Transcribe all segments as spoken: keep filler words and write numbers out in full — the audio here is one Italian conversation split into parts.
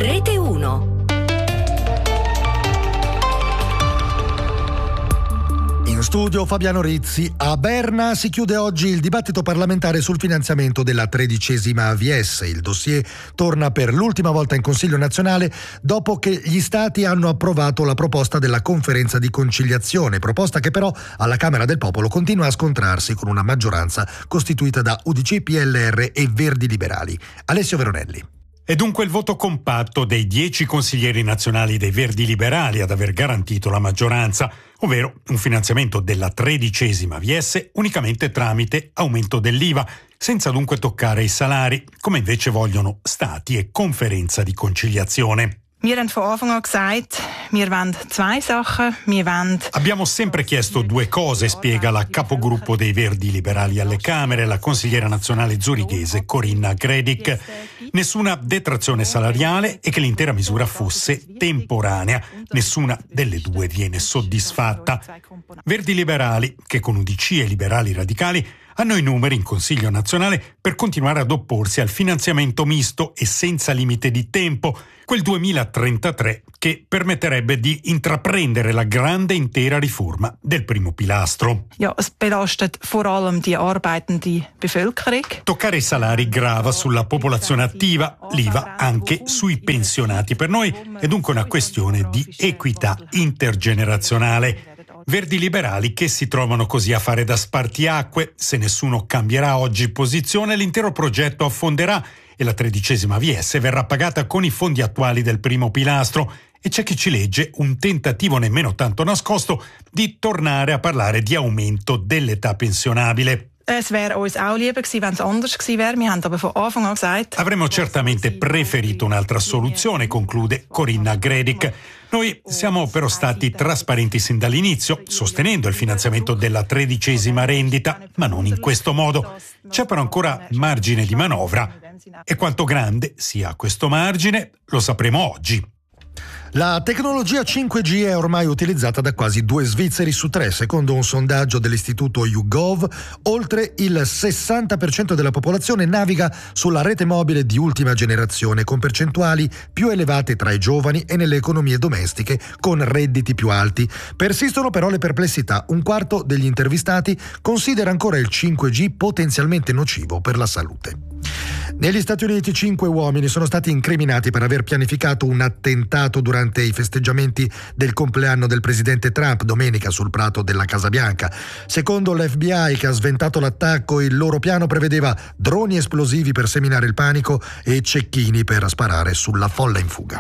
Rete uno. In studio Fabiano Rizzi. A Berna si chiude oggi il dibattito parlamentare sul finanziamento della tredicesima A V S. Il dossier torna per l'ultima volta in Consiglio nazionale dopo che gli Stati hanno approvato la proposta della conferenza di conciliazione, proposta che però alla Camera del Popolo continua a scontrarsi con una maggioranza costituita da U D C, P L R e Verdi Liberali. Alessio Veronelli. È dunque il voto compatto dei dieci consiglieri nazionali dei Verdi Liberali ad aver garantito la maggioranza, ovvero un finanziamento della tredicesima A V S unicamente tramite aumento dell'I V A, senza dunque toccare i salari, come invece vogliono Stati e conferenza di conciliazione. Wir haben von Anfang an gesagt, wir wollen zwei Sachen. Wir wollen... Abbiamo sempre chiesto due cose, spiega la capogruppo dei Verdi Liberali alle Camere, la consigliera nazionale zurichese Corinna Gredic. Nessuna detrazione salariale e che l'intera misura fosse temporanea. Nessuna delle due viene soddisfatta. Verdi Liberali, che con U D C e Liberali Radicali hanno i numeri in Consiglio nazionale per continuare ad opporsi al finanziamento misto e senza limite di tempo, quel duemilatrentatré che permetterebbe di intraprendere la grande intera riforma del primo pilastro. Ja, es belastet vor allem die arbeitende Bevölkerung. Toccare i salari grava sulla popolazione attiva, l'I V A anche sui pensionati. Per noi è dunque una questione di equità intergenerazionale. Verdi Liberali che si trovano così a fare da spartiacque. Se nessuno cambierà oggi posizione, l'intero progetto affonderà e la tredicesima A V S verrà pagata con i fondi attuali del primo pilastro. E c'è chi ci legge un tentativo nemmeno tanto nascosto di tornare a parlare di aumento dell'età pensionabile. Es wäre uns auch lieber gewesen, wenn es anders gewesen wäre. Wir haben aber von Anfang an gesagt... Avremmo certamente preferito un'altra soluzione, conclude Corinna Gredic. Noi siamo però stati trasparenti sin dall'inizio, sostenendo il finanziamento della tredicesima rendita, ma non in questo modo. C'è però ancora margine di manovra. E quanto grande sia questo margine lo sapremo oggi. La tecnologia cinque G è ormai utilizzata da quasi due svizzeri su tre. Secondo un sondaggio dell'istituto YouGov, oltre il sessanta per cento della popolazione naviga sulla rete mobile di ultima generazione, con percentuali più elevate tra i giovani e nelle economie domestiche con redditi più alti. Persistono però le perplessità. Un quarto degli intervistati considera ancora il cinque G potenzialmente nocivo per la salute. Negli Stati Uniti cinque uomini sono stati incriminati per aver pianificato un attentato durante i festeggiamenti del compleanno del presidente Trump domenica sul prato della Casa Bianca. Secondo l'F B I, che ha sventato l'attacco, il loro piano prevedeva droni esplosivi per seminare il panico e cecchini per sparare sulla folla in fuga.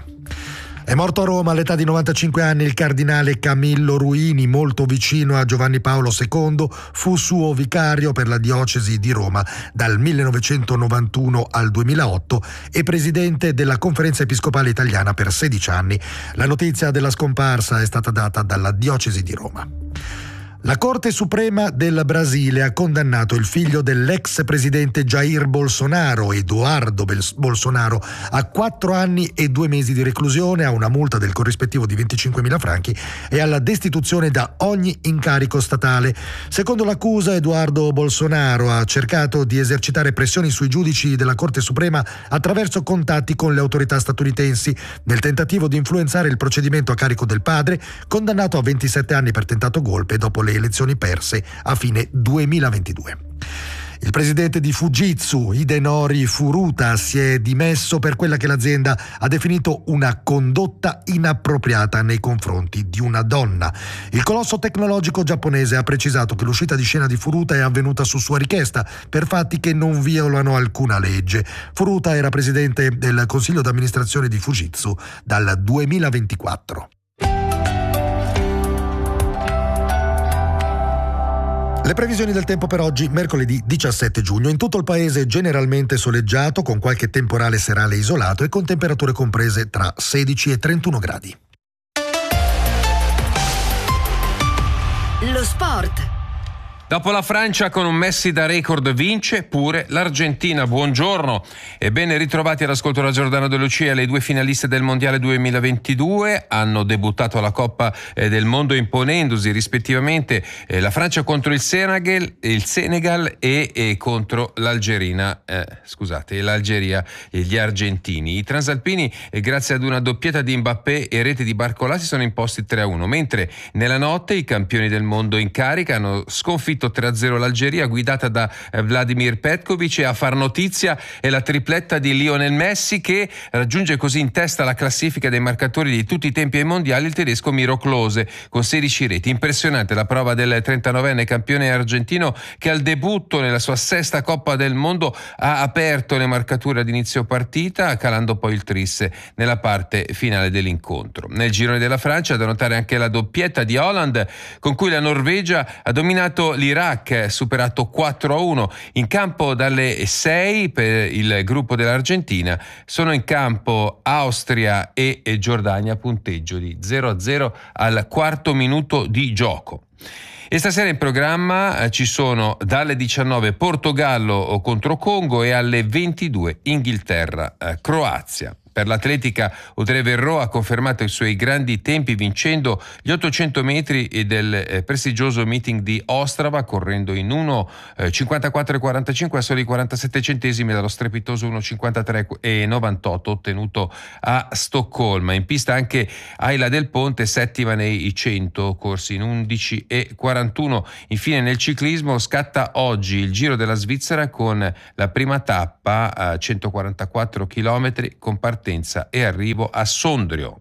È morto a Roma all'età di novantacinque anni il cardinale Camillo Ruini, molto vicino a Giovanni Paolo secondo, fu suo vicario per la diocesi di Roma dal millenovecentonovantuno al duemilaotto e presidente della Conferenza Episcopale Italiana per sedici anni. La notizia della scomparsa è stata data dalla diocesi di Roma. La Corte Suprema del Brasile ha condannato il figlio dell'ex presidente Jair Bolsonaro, Eduardo Bolsonaro, a quattro anni e due mesi di reclusione, a una multa del corrispettivo di venticinquemila franchi e alla destituzione da ogni incarico statale. Secondo l'accusa, Eduardo Bolsonaro ha cercato di esercitare pressioni sui giudici della Corte Suprema attraverso contatti con le autorità statunitensi, nel tentativo di influenzare il procedimento a carico del padre, condannato a ventisette anni per tentato golpe dopo le elezioni perse a fine duemilaventidue. Il presidente di Fujitsu, Hidenori Furuta, si è dimesso per quella che l'azienda ha definito una condotta inappropriata nei confronti di una donna. Il colosso tecnologico giapponese ha precisato che l'uscita di scena di Furuta è avvenuta su sua richiesta per fatti che non violano alcuna legge. Furuta era presidente del consiglio d'amministrazione di Fujitsu dal duemilaventiquattro. Le previsioni del tempo per oggi, mercoledì diciassette giugno. In tutto il paese generalmente soleggiato, con qualche temporale serale isolato e con temperature comprese tra sedici e trentuno gradi. Lo sport. Dopo la Francia con un Messi da record vince pure l'Argentina. Buongiorno e ben ritrovati all'ascolto da Giordano De Lucia. Le due finaliste del Mondiale duemilaventidue hanno debuttato alla Coppa del Mondo imponendosi rispettivamente la Francia contro il Senegal, il Senegal e, e contro l'Algerina, eh, scusate, l'Algeria e gli argentini. I transalpini, grazie ad una doppietta di Mbappé e rete di Barcola, si sono imposti tre a uno, mentre nella notte i campioni del mondo in carica hanno sconfitto tre a zero l'Algeria guidata da Vladimir Petkovic, e a far notizia è la tripletta di Lionel Messi, che raggiunge così in testa la classifica dei marcatori di tutti i tempi ai mondiali il tedesco Miro Klose con sedici reti. Impressionante la prova del trentanovenne campione argentino, che al debutto nella sua sesta Coppa del Mondo ha aperto le marcature ad inizio partita, calando poi il tris nella parte finale dell'incontro. Nel girone della Francia da notare anche la doppietta di Haaland, con cui la Norvegia ha dominato l'Iraq, superato quattro a uno. In campo dalle sei per il gruppo dell'Argentina sono in campo Austria e Giordania, punteggio di zero a zero al quarto minuto di gioco. E stasera in programma eh, ci sono dalle diciannove Portogallo contro Congo e alle ventidue Inghilterra eh, Croazia. Per l'atletica, Audrey Verreau ha confermato i suoi grandi tempi vincendo gli ottocento metri del eh, prestigioso meeting di Ostrava, correndo in uno cinquantaquattro e quarantacinque a soli quarantasette centesimi dallo strepitoso uno cinquantatré e novantotto ottenuto a Stoccolma. In pista anche Ayla Del Ponte, settima nei cento, corsi in undici e quarantuno. Infine nel ciclismo scatta oggi il Giro della Svizzera con la prima tappa a centoquarantaquattro chilometri con partenza e arrivo a Sondrio.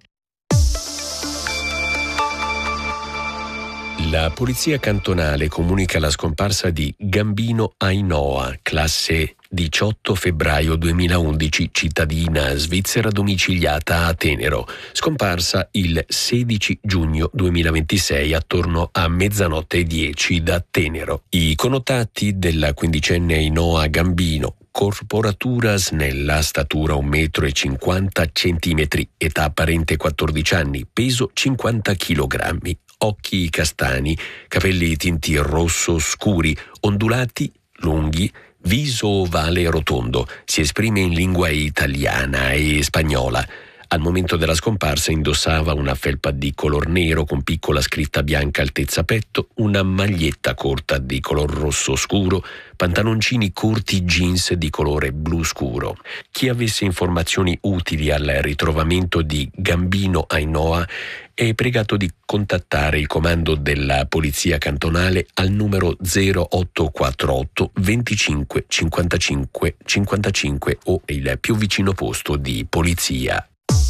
La polizia cantonale comunica la scomparsa di Gambino Ainhoa, classe diciotto febbraio duemilaundici, cittadina svizzera domiciliata a Tenero, scomparsa il sedici giugno duemilaventisei attorno a mezzanotte e dieci da Tenero. I connotati della quindicenne Ainhoa Gambino: corporatura snella, statura un metro e cinquanta centimetri, età apparente quattordici anni, peso cinquanta chilogrammi, occhi castani, capelli tinti rosso scuri, ondulati, lunghi, viso ovale rotondo, si esprime in lingua italiana e spagnola. Al momento della scomparsa indossava una felpa di color nero con piccola scritta bianca altezza petto, una maglietta corta di color rosso scuro, pantaloncini corti jeans di colore blu scuro. Chi avesse informazioni utili al ritrovamento di Gambino Ainhoa è pregato di contattare il comando della polizia cantonale al numero zero otto quattro otto venticinque cinquantacinque cinquantacinque o il più vicino posto di polizia.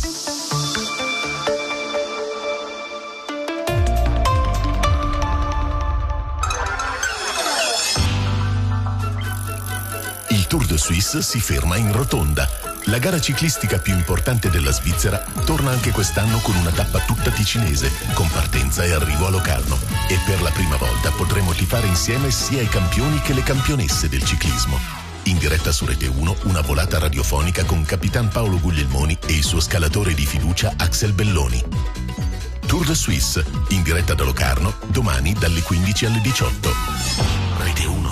Il Tour de Suisse si ferma in rotonda. La gara ciclistica più importante della Svizzera torna anche quest'anno con una tappa tutta ticinese, con partenza e arrivo a Locarno. E per la prima volta potremo tifare insieme sia i campioni che le campionesse del ciclismo. In diretta su Rete uno, una volata radiofonica con Capitan Paolo Guglielmoni e il suo scalatore di fiducia Axel Belloni. Tour de Suisse, in diretta da Locarno, domani dalle quindici alle diciotto. Rete uno.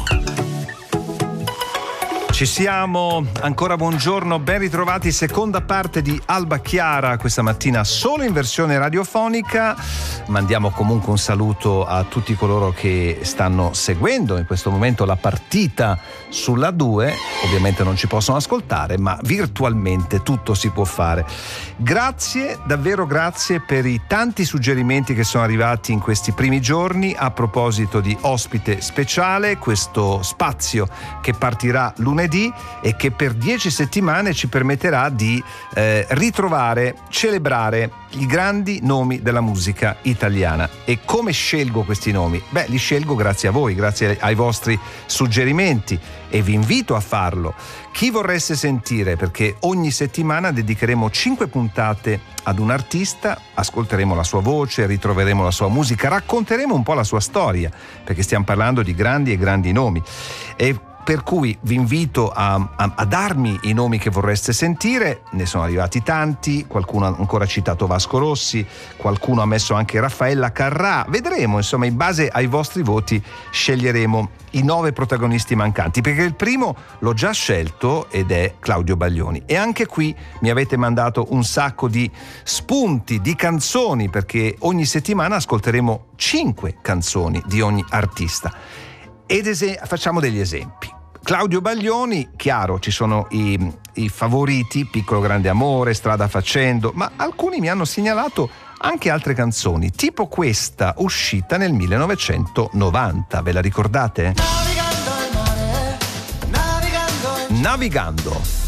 Ci siamo, ancora buongiorno, ben ritrovati, seconda parte di Alba Chiara, questa mattina solo in versione radiofonica. Mandiamo comunque un saluto a tutti coloro che stanno seguendo in questo momento la partita sulla due, ovviamente non ci possono ascoltare, ma virtualmente tutto si può fare. Grazie, davvero grazie per i tanti suggerimenti che sono arrivati in questi primi giorni a proposito di ospite speciale, questo spazio che partirà lunedì e che per dieci settimane ci permetterà di eh, ritrovare, celebrare i grandi nomi della musica italiana. E come scelgo questi nomi? Beh, li scelgo grazie a voi, grazie ai vostri suggerimenti, e vi invito a farlo. Chi vorreste sentire, perché ogni settimana dedicheremo cinque puntate ad un artista, ascolteremo la sua voce, ritroveremo la sua musica, racconteremo un po' la sua storia, perché stiamo parlando di grandi e grandi nomi. E per cui vi invito a, a, a darmi i nomi che vorreste sentire. Ne sono arrivati tanti, qualcuno ha ancora citato Vasco Rossi, qualcuno ha messo anche Raffaella Carrà. Vedremo, insomma, in base ai vostri voti sceglieremo i nove protagonisti mancanti, perché il primo l'ho già scelto ed è Claudio Baglioni, e anche qui mi avete mandato un sacco di spunti, di canzoni, perché ogni settimana ascolteremo cinque canzoni di ogni artista. Ed es- facciamo degli esempi. Claudio Baglioni, chiaro, ci sono i, i favoriti, Piccolo Grande Amore, Strada Facendo, ma alcuni mi hanno segnalato anche altre canzoni, tipo questa uscita nel millenovecentonovanta, ve la ricordate? Navigando il mare, navigando il... Navigando.